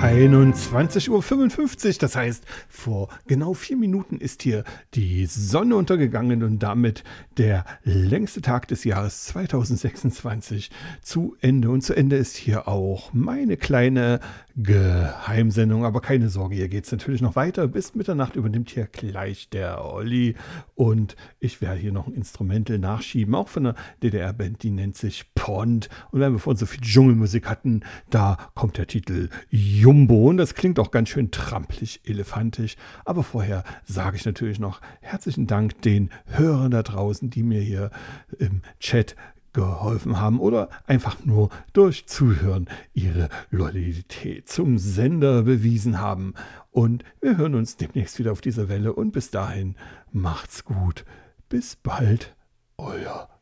21:55 Uhr, das heißt, vor genau 4 Minuten ist hier die Sonne untergegangen und damit der längste Tag des Jahres 2026 zu Ende. Und zu Ende ist hier auch meine kleine Geheimsendung, aber keine Sorge, hier geht es natürlich noch weiter. Bis Mitternacht übernimmt hier gleich der Olli und ich werde hier noch ein Instrumental nachschieben, auch von einer DDR-Band, die nennt sich Pond. Und wenn wir vorhin so viel Dschungelmusik hatten, da kommt der Titel Jumbo und das klingt auch ganz schön trampelig, elefantisch. Aber vorher sage ich natürlich noch herzlichen Dank den Hörern da draußen, die mir hier im Chat geholfen haben oder einfach nur durch Zuhören ihre Loyalität zum Sender bewiesen haben. Und wir hören uns demnächst wieder auf dieser Welle und bis dahin macht's gut. Bis bald, euer